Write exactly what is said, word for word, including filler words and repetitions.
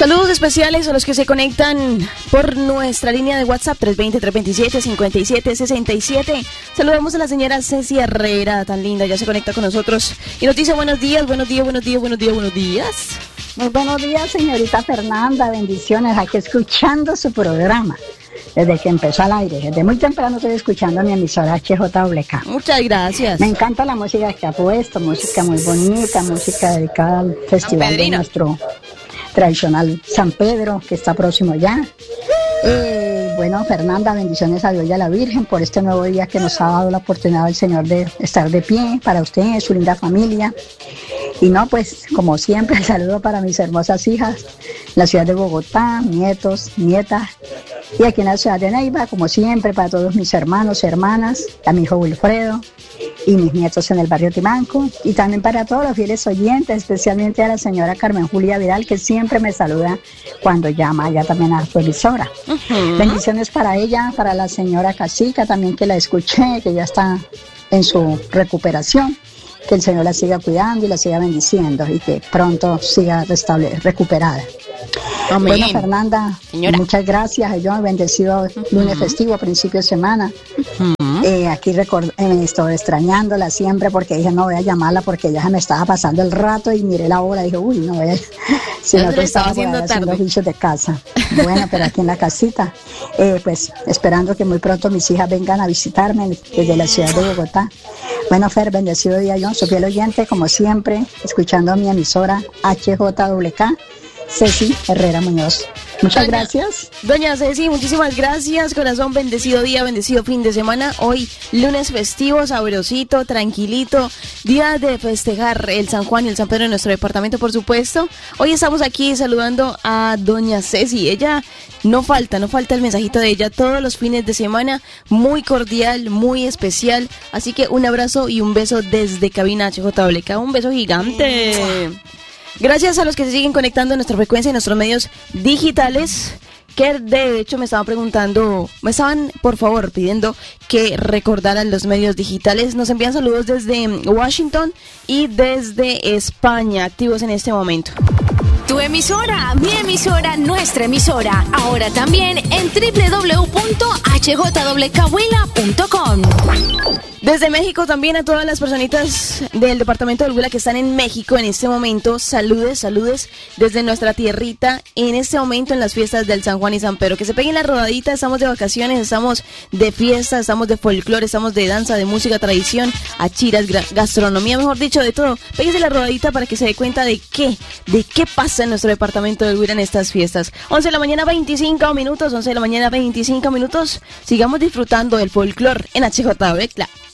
Saludos especiales a los que se conectan por nuestra línea de WhatsApp tres dos cero, tres dos siete, cinco siete seis siete. Saludamos a la señora Ceci Herrera, tan linda, ya se conecta con nosotros y nos dice buenos días, buenos días, buenos días, buenos días, buenos días. Muy buenos días, señorita Fernanda, bendiciones, aquí escuchando su programa. Desde que empezó al aire, desde muy temprano estoy escuchando mi emisora H J W K. Muchas gracias. Me encanta la música que ha puesto, música muy bonita, música dedicada al festival de nuestro tradicional San Pedro, que está próximo ya. Eh, bueno, Fernanda, bendiciones a Dios y a la Virgen por este nuevo día que nos ha dado la oportunidad del Señor de estar de pie para usted, su linda familia. Y no, pues, como siempre, el saludo para mis hermosas hijas, la ciudad de Bogotá, nietos, nietas, y aquí en la ciudad de Neiva, como siempre, para todos mis hermanos, hermanas, a mi hijo Wilfredo, y mis nietos en el barrio Timanco, y también para todos los fieles oyentes, especialmente a la señora Carmen Julia Vidal, que siempre me saluda cuando llama allá también a su emisora. Uh-huh. Bendiciones para ella, para la señora Casica, también que la escuché, que ya está en su recuperación. Que el Señor la siga cuidando y la siga bendiciendo y que pronto siga restable, recuperada. Amén. Bueno, Fernanda, señora, muchas gracias. Yo bendecido uh-huh. lunes festivo, principio de semana. Uh-huh. Eh, aquí record- eh, me estoy extrañándola siempre porque dije no voy a llamarla porque ya se me estaba pasando el rato y miré la hora y dije uy, no voy a... Si no te estaba haciendo, haciendo oficios de casa. Bueno, pero aquí en la casita, eh, pues esperando que muy pronto mis hijas vengan a visitarme desde la ciudad de Bogotá. Bueno, Fer, bendecido día yo, soy fiel oyente, como siempre, escuchando mi emisora H J W K, Ceci Herrera Muñoz. Muchas doña, gracias. Doña Ceci, muchísimas gracias, corazón, bendecido día, bendecido fin de semana. Hoy, lunes festivo, sabrosito, tranquilito, día de festejar el San Juan y el San Pedro en nuestro departamento, por supuesto. Hoy estamos aquí saludando a doña Ceci, ella no falta, no falta el mensajito de ella todos los fines de semana, muy cordial, muy especial, así que un abrazo y un beso desde Cabina H J W K, un beso gigante. Gracias a los que se siguen conectando a nuestra frecuencia y nuestros medios digitales, que de hecho me estaban preguntando, me estaban por favor pidiendo que recordaran los medios digitales. Nos envían saludos desde Washington y desde España, activos en este momento. Tu emisora, mi emisora, nuestra emisora. Ahora también en doble u doble u doble u punto h j w k huila punto com. Desde México también a todas las personitas del departamento del Huila que están en México en este momento. Saludes, saludes desde nuestra tierrita en este momento en las fiestas del San Juan y San Pedro. Que se peguen la rodadita, estamos de vacaciones, estamos de fiesta, estamos de folclore, estamos de danza, de música, tradición, achiras, gastronomía, mejor dicho, de todo. Péguese la rodadita para que se dé cuenta de qué, de qué pasa en nuestro departamento del Huila en estas fiestas. once de la mañana, veinticinco minutos, once de la mañana, veinticinco minutos. Sigamos disfrutando del folclore en H J W K.